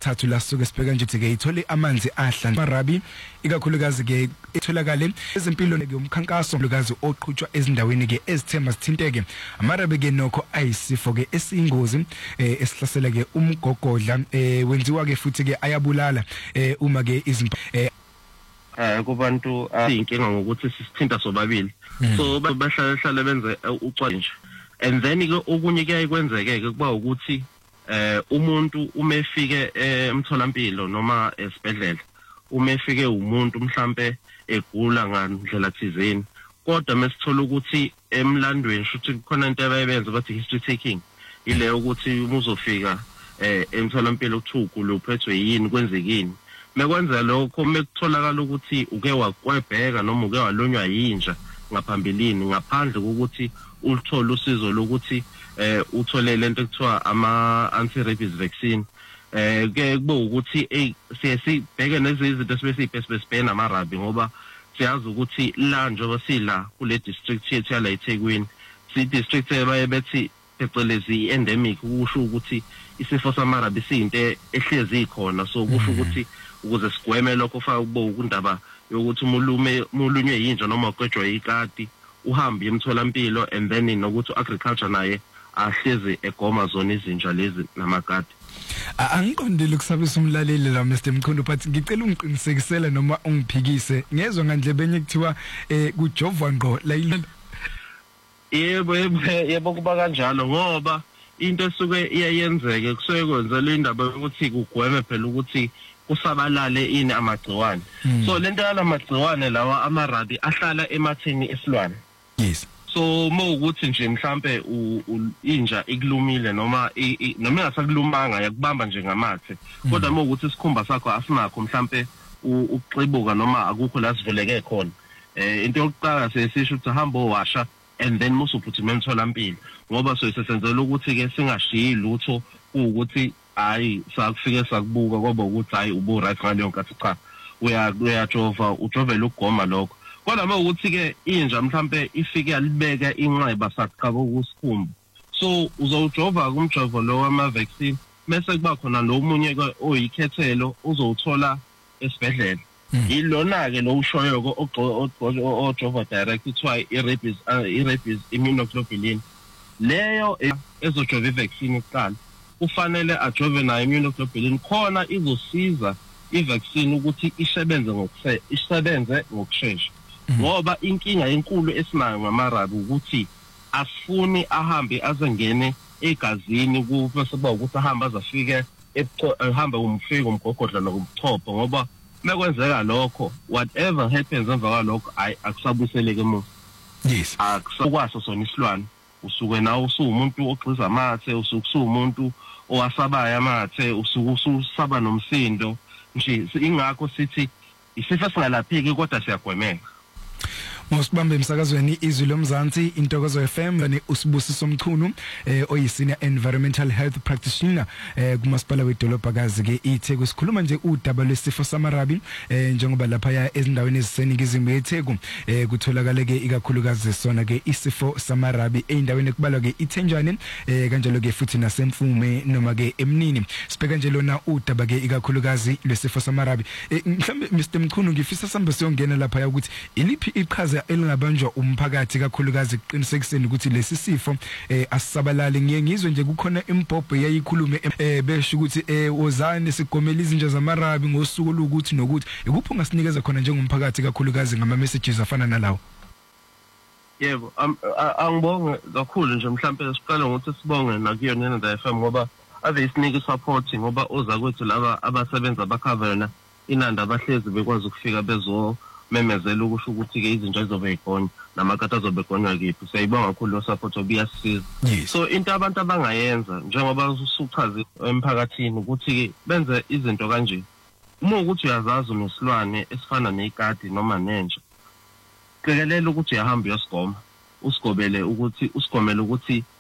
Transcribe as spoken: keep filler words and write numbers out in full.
lwesithathu la suke sibheka nje ukuthi ke ithole amanzi ahla Marabi ikakhulukazi ke etholakale ezempilo ke umkhankaso lukazi oqhutshwa ezindaweni ke ezithemba sithinteke Marabi ke nokho ayisifo ke esiyingozi esihlasela ke umgogodla wenziwa ke futhi ke ayabulala uma ke izimpa eh kubantu inkinga ngokuthi sisithinta sobabili so bahlala hlala benze ucwanje and then ke okunye kuyaye kwenzeke ke kuba ukuthi eh umuntu umefike emtholampilo noma esibhedlela umefike umuntu mhlambe egula ngandlela thizeni kodwa mesithola ukuthi emlandweni shuthi khona into abayenza bathi history taking ile ukuthi umuzofika eh emtholampilo ukuthuku lophethwe yini kwenzekini mekwenza lokho mekutholakala ukuthi uke wakwebheka noma uke walonywa yinja ngaphambilini ngaphandle kokuthi ulithola usizo lokuthi eh uthole lento ekuthiwa ama anti-rabies vaccine eh ke kube ukuthi eh siye sibheke nezizinto esibesibhena amarabi ngoba siyazi ukuthi la njengoba sila kule district yethu yala eThekwini si district ebaye bethi phecelezi endemic ukusho ukuthi isifo samarabi siyinto ehlezi ikhona so kusho ukuthi ukuze sigweme lokho ufaka kubo ukundaba yokuthi umulume mulunywe yinja noma uqedwe ikati uhambe emtholampilo and then nokuthi agriculture naye ahleze egoma zona izinja lezi namakati angiqondile ukusabisa umlaleli la Mister Mkhulu but ngicela ungiqinisekisele noma ungiphikise ngezwe ngandlebeni kuthiwa eh kujovwa ngqo la yebo yebo kuba kanjalo ngoba into esuke iyayenzeke kusuke kwenzela indaba yokuthi kugweme phela ukuthi kusabalale ini amagciwane so lento yala magciwane lawa amarabi ahlala ematheni esilwane yes so mawukuthi nje mhlambe inja ikulumile noma noma engasakulumanga yakubamba nje ngamathe kodwa mawukuthi isikhumba sakho asinakho mhlambe ukuxibuka noma akukho la siveleke khona eh into yokuqala sesisho ukuthi hamba owasha and then musuphuthime emtholampilo ngoba sesenzela ukuthi ke singashiyi lutho ukuthi hayi sakufike sakubuka ngoba ukuthi hayi ubu right ngaleyo nkathi cha uya uyajova ujovela ukugoma lokho kodwa mawukuthi ke inja mhlambe ifike yalibeka inqeba sakuqaba ukusikhumba so uzowujova kumjovo lo wama vaccine bese kuba khona lo munye ke oyikhethelo uzowuthola esibhedlela ilona ke lo ushoyoko ojova direct kuthiwa i-rabies i-rabies immunoglobulin leyo ezojova i-vaccine iqala kufanele ajove na immunoglobulin khona izosiza i-vaccine ukuthi isebenze ngokuse isebenze ngokusheshsha ngoba inkinga enkulu esinayo ngamarabi ukuthi asifuni ahambe azengene egazini kubese ukuthi ahamba azafike ehamba umfiko umgogodla nokumchopho ngoba mekwenzeka lokho whatever happens emva kwalokho akusabuseleke emuva yes akusakwaso sona isilwane usuke nawe usumuntu ogxiza amathe usuke umuntu owasabaya amathe usuke usaba nomsindo nje ingakho sithi isifo singalapheki kodwa siyagwemeka Mosibambe emsakazweni izwi lomzansi intokozo F M lane usibusiso Mchunu eh oyisenior environmental health practitioner eh kumasipala wedolobhakazi ke iTheku sikhuluma nje udaba lwesifo samarabi eh njengoba lapha ya ezindaweni eziseningizimu yeTheku eh kutholakala ke ikakhulukazi sona ke isifo samarabi eindaweni kubalwa ke iThenjane eh kanjalo ke futhi nasemfume noma ke emnini sibheka nje lona udaba ke ikakhulukazi lwesifo samarabi mhlambe Mister Mchunu ngifisa sambe siyongena lapha ya ukuthi iliphi iqhaza elingabanjwa umphakathi kakhulukazi kuqinisekiseni ukuthi lesi sifo eh asisabalale ngiye ngizwe nje kukhona imbhobho yayikhulume eh besho ukuthi eh wozani sigomela izinja zamarabi ngosuku lokuthi nokuthi ikuphi ungasinikeza khona njengomphakathi kakhulukazi ngama messages afana nalawo yebo angibonge kakhulu nje mhlambe siqala ngokuthi sibonge nakuyona nenda F M ngoba ave isinike support ngoba oza kwethu laba abasebenza bakhavena inanda abahlezi bekwazi ukufika bezo memezela ukusho ukuthi ke izinto ezobe ikhona namakata azobe khona kephi siyayibonga kakhulu lo support obiyasiza so into abantu abangayenza njengoba usuchaza emphakathini ukuthi ke benze izinto kanje uma ukuthi uyazazi unesilwane esifana nekati noma nenja qekelela ukuthi uyahamba uyosigoma usigobele ukuthi usigomela ukuthi